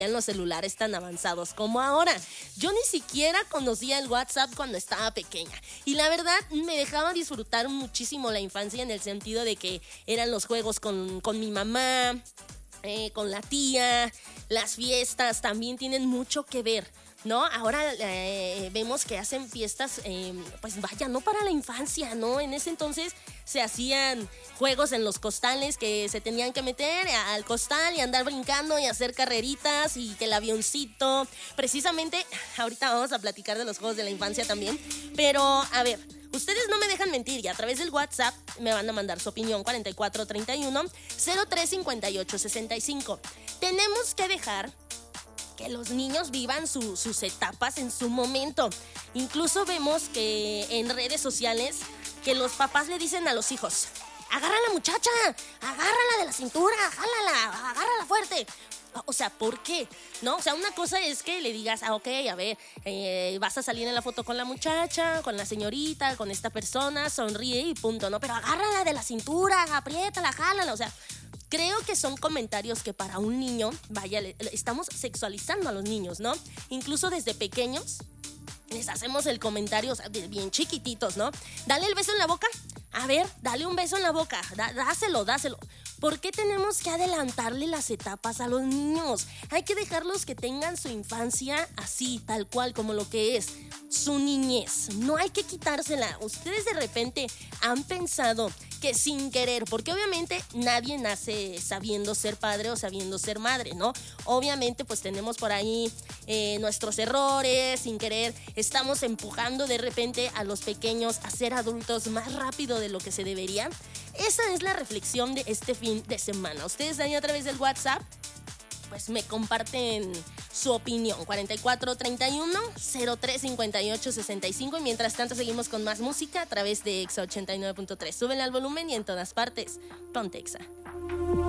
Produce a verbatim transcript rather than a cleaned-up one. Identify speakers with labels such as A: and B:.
A: los celulares tan avanzados como ahora. Yo ni siquiera conocía el WhatsApp cuando estaba pequeña y la verdad me dejaba disfrutar muchísimo la infancia en el sentido de que eran los juegos con, con mi mamá, eh, con la tía, las fiestas también tienen mucho que ver, ¿no? Ahora eh, vemos que hacen fiestas, eh, pues vaya, no para la infancia, ¿no? En ese entonces se hacían juegos en los costales que se tenían que meter al costal y andar brincando y hacer carreritas y que el avioncito. Precisamente, ahorita vamos a platicar de los juegos de la infancia también, pero a ver, ustedes no me dejan mentir y a través del WhatsApp me van a mandar su opinión cuarenta y cuatro treinta y uno cero tres cincuenta y ocho sesenta y cinco. Tenemos que dejar que los niños vivan su, sus etapas en su momento. Incluso vemos que en redes sociales que los papás le dicen a los hijos: agarra a la muchacha, agárrala de la cintura, jálala, agárrala fuerte. O sea, ¿por qué? ¿No? O sea, una cosa es que le digas, ah, ok, a ver, eh, vas a salir en la foto con la muchacha, con la señorita, con esta persona, sonríe y punto, ¿no? Pero agárrala de la cintura, apriétala, jálala, o sea, creo que son comentarios que para un niño, vaya, le, le estamos sexualizando a los niños, ¿no? Incluso desde pequeños les hacemos el comentario, o sea, bien chiquititos, ¿no? Dale el beso en la boca. A ver, dale un beso en la boca. Da, dáselo, dáselo. ¿Por qué tenemos que adelantarle las etapas a los niños? Hay que dejarlos que tengan su infancia así, tal cual, como lo que es su niñez. No hay que quitársela. Ustedes de repente han pensado que sin querer, porque obviamente nadie nace sabiendo ser padre o sabiendo ser madre, ¿no? Obviamente pues tenemos por ahí eh, nuestros errores, sin querer estamos empujando de repente a los pequeños a ser adultos más rápido de lo que se debería. Esa es la reflexión de este fin de semana. Ustedes ahí a través del WhatsApp pues me comparten su opinión. cuarenta y cuatro treinta y uno cero tres cincuenta y ocho sesenta y cinco. Y mientras tanto seguimos con más música a través de Exa ochenta y nueve punto tres. Súbele al volumen y en todas partes ponte Exa.